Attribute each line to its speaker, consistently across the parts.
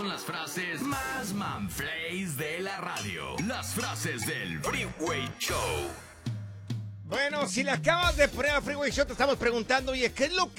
Speaker 1: con las frases más manflays de la radio. Las frases del Freeway Show.
Speaker 2: Bueno, si le acabas de poner al Freeway Show, te estamos preguntando, oye, ¿qué es lo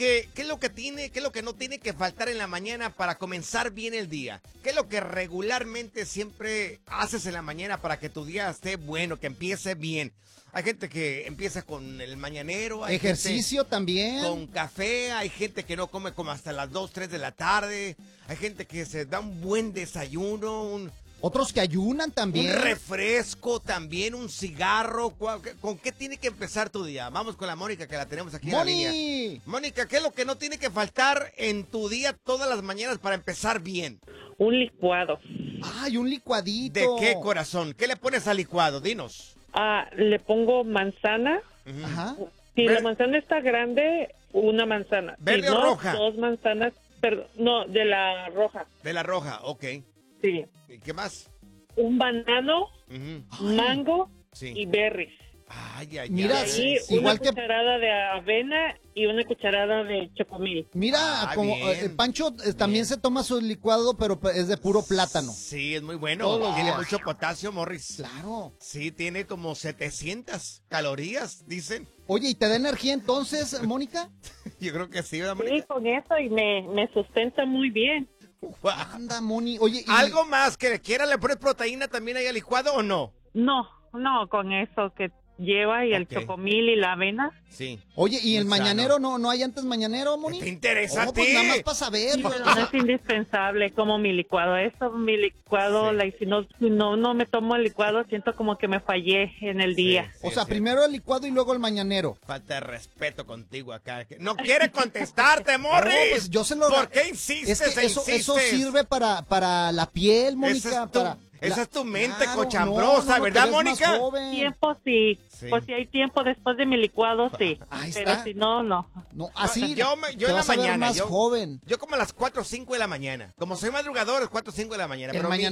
Speaker 2: que no tiene que faltar en la mañana para comenzar bien el día? ¿Qué es lo que regularmente siempre haces en la mañana para que tu día esté bueno, que empiece bien? Hay gente que empieza con el mañanero. Hay
Speaker 3: ejercicio también.
Speaker 2: Con café. Hay gente que no come como hasta las 2, 3 de la tarde. Hay gente que se da un buen desayuno,
Speaker 3: Otros que ayunan también.
Speaker 2: un refresco también, un cigarro. ¿Con qué tiene que empezar tu día? Vamos con la Mónica, que la tenemos aquí en la línea. Mónica, ¿qué es lo que no tiene que faltar en tu día todas las mañanas para empezar bien?
Speaker 4: Un licuado.
Speaker 3: Ay, un licuadito.
Speaker 2: ¿De qué, corazón? ¿Qué le pones al licuado? Dinos.
Speaker 4: Le pongo manzana.
Speaker 3: Ajá.
Speaker 4: Si la manzana está grande, una manzana.
Speaker 2: ¿Verde
Speaker 4: si
Speaker 2: o
Speaker 4: no,
Speaker 2: roja?
Speaker 4: 2 manzanas. Perdón, no, de la roja.
Speaker 2: De la roja, ok.
Speaker 4: Sí.
Speaker 2: ¿Y qué más?
Speaker 4: Un banano, mango
Speaker 2: Sí.
Speaker 4: y berries.
Speaker 2: Ay, ay,
Speaker 3: Mira,
Speaker 2: ay.
Speaker 4: Y una
Speaker 3: igual que-
Speaker 4: cucharada de avena y una cucharada de chocomil.
Speaker 3: Mira, como
Speaker 2: bien.
Speaker 3: Pancho también se toma su licuado, pero es de puro plátano.
Speaker 2: Sí, es muy bueno.
Speaker 3: Todos los
Speaker 2: Tiene
Speaker 3: días.
Speaker 2: mucho potasio, Morris.
Speaker 3: Claro.
Speaker 2: Sí, tiene como 700 calorías, dicen.
Speaker 3: Oye, ¿y te da energía entonces, Mónica?
Speaker 2: Yo creo que sí, ¿verdad,
Speaker 4: Sí,
Speaker 2: Mónica?
Speaker 4: con eso y me sustenta muy bien.
Speaker 2: Guau.
Speaker 3: Anda, Moni. Oye, y
Speaker 2: ¿Algo más que le quiera? ¿Le pones proteína también ahí al licuado o no?
Speaker 4: No, con eso que lleva y el
Speaker 2: Ok.
Speaker 4: chocomil y la avena.
Speaker 2: Sí.
Speaker 3: Oye, ¿y el
Speaker 2: Muy
Speaker 3: mañanero
Speaker 2: sano.
Speaker 3: no hay antes mañanero, Moni?
Speaker 2: ¿Te interesa a
Speaker 3: Pues
Speaker 2: ti?
Speaker 3: nada más para saber.
Speaker 4: Sí, pero no es indispensable como mi licuado. Eso, mi licuado,
Speaker 2: Sí.
Speaker 4: si no me tomo el licuado, siento como que me fallé en el día.
Speaker 2: Sí,
Speaker 3: O sea,
Speaker 2: sí.
Speaker 3: primero el licuado y luego el mañanero.
Speaker 2: Falta de respeto contigo acá. No quiere contestarte,
Speaker 3: No,
Speaker 2: Morris.
Speaker 3: pues yo se lo...
Speaker 2: ¿Por qué insistes?
Speaker 3: Es que eso
Speaker 2: insistes?
Speaker 3: sirve para la piel, Mónica.
Speaker 2: Esa es tu mente
Speaker 3: Claro,
Speaker 2: cochambrosa,
Speaker 3: no,
Speaker 2: ¿verdad,
Speaker 3: te ves más
Speaker 2: Mónica?
Speaker 3: joven.
Speaker 4: Tiempo sí.
Speaker 2: Sí.
Speaker 4: Pues si hay tiempo después de mi licuado, sí.
Speaker 3: Ahí
Speaker 4: Pero
Speaker 3: está.
Speaker 4: si no, no.
Speaker 3: No, así
Speaker 2: Yo
Speaker 3: te
Speaker 2: en la
Speaker 3: vas a ver
Speaker 2: mañana.
Speaker 3: más joven.
Speaker 2: Yo como a las 4 o 5 de la mañana. Como soy madrugador, a las 4 o 5 de la mañana.
Speaker 3: El
Speaker 2: Pero mi-